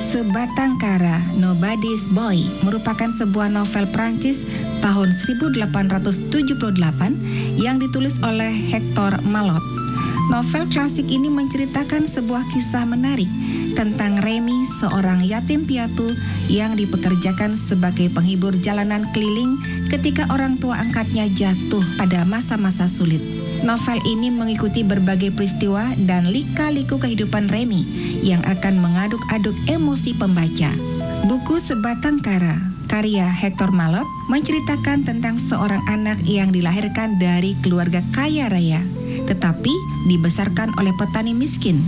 Sebatang Kara, Nobody's Boy merupakan sebuah novel Prancis tahun 1878 yang ditulis oleh Hector Malot. Novel klasik ini menceritakan sebuah kisah menarik tentang Remy, seorang yatim piatu yang dipekerjakan sebagai penghibur jalanan keliling ketika orang tua angkatnya jatuh pada masa-masa sulit. Novel ini mengikuti berbagai peristiwa dan lika-liku kehidupan Remy yang akan mengaduk-aduk emosi pembaca. Buku Sebatang Kara, karya Hector Malot, menceritakan tentang seorang anak yang dilahirkan dari keluarga kaya raya, tetapi dibesarkan oleh petani miskin.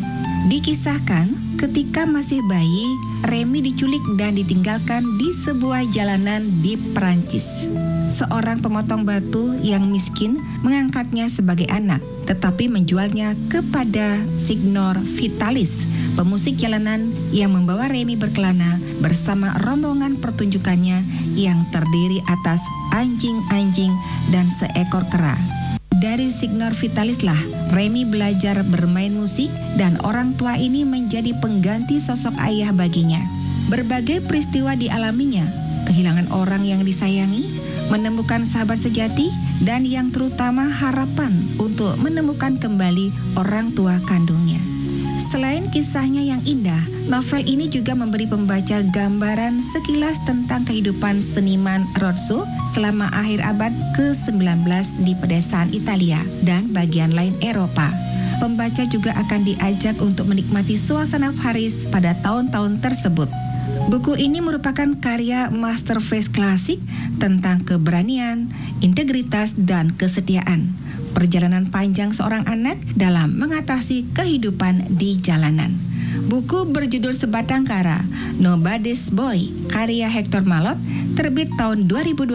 Dikisahkan ketika masih bayi, Remy diculik dan ditinggalkan di sebuah jalanan di Perancis. Seorang pemotong batu yang miskin mengangkatnya sebagai anak, tetapi menjualnya kepada Signor Vitalis, pemusik jalanan yang membawa Remy berkelana bersama rombongan pertunjukannya yang terdiri atas anjing-anjing dan seekor kera. Dari Signor Vitalis lah Remy belajar bermain musik dan orang tua ini menjadi pengganti sosok ayah baginya. Berbagai peristiwa dialaminya, kehilangan orang yang disayangi, menemukan sahabat sejati, dan yang terutama harapan untuk menemukan kembali orang tua kandungnya. Selain kisahnya yang indah, novel ini juga memberi pembaca gambaran sekilas tentang kehidupan seniman Rozzo selama akhir abad ke-19 di pedesaan Italia dan bagian lain Eropa. Pembaca juga akan diajak untuk menikmati suasana Paris pada tahun-tahun tersebut. Buku ini merupakan karya masterpiece klasik tentang keberanian, integritas, dan kesetiaan. Perjalanan panjang seorang anak dalam mengatasi kehidupan di jalanan. Buku berjudul Sebatang Kara, Nobody's Boy, karya Hector Malot, terbit tahun 2021.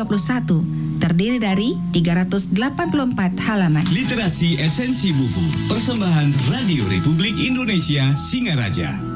Terdiri dari 384 halaman. Literasi Esensi Buku, persembahan Radio Republik Indonesia Singaraja.